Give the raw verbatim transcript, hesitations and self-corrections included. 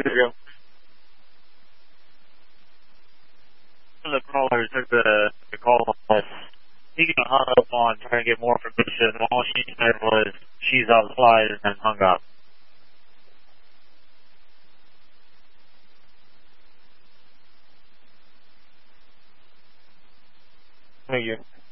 Zero. The caller took the, the call on us. He got hung up on trying to get more information. All she said was she's outside and then hung up. Thank you.